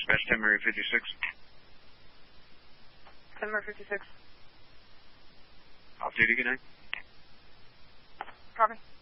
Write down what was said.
dispatch 10 Murray 56. 10 Murray 56. Off duty, good night. Copy.